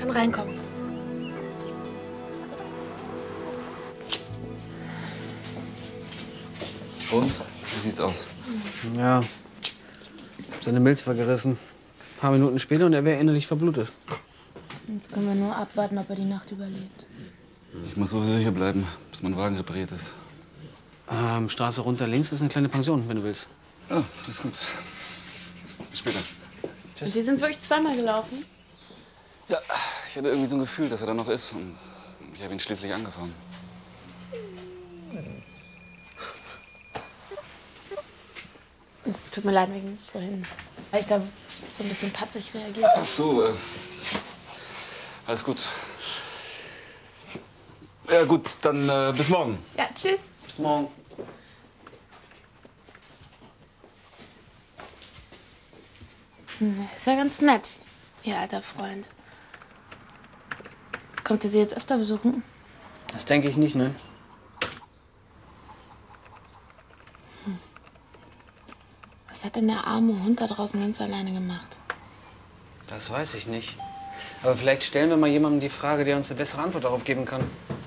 Kann reinkommen. Und? Wie sieht's aus? Ja, seine Milz war gerissen. Ein paar Minuten später und er wäre innerlich verblutet. Jetzt können wir nur abwarten, ob er die Nacht überlebt. Ich muss sowieso hier bleiben, bis mein Wagen repariert ist. Straße runter links ist eine kleine Pension, wenn du willst. Ja, das ist gut. Bis später. Und Sie sind wirklich zweimal gelaufen? Ja, ich hatte irgendwie so ein Gefühl, dass er da noch ist. Und ich habe ihn schließlich angefahren. Es tut mir leid wegen vorhin. Weil ich da so ein bisschen patzig reagiert habe. Ach so, alles gut. Ja gut, dann bis morgen. Ja, tschüss. Bis morgen. Ist ja ganz nett, Ihr alter Freund. Kommt ihr sie jetzt öfter besuchen? Das denke ich nicht, ne? Was hat denn der arme Hund da draußen ganz alleine gemacht? Das weiß ich nicht. Aber vielleicht stellen wir mal jemandem die Frage, der uns eine bessere Antwort darauf geben kann.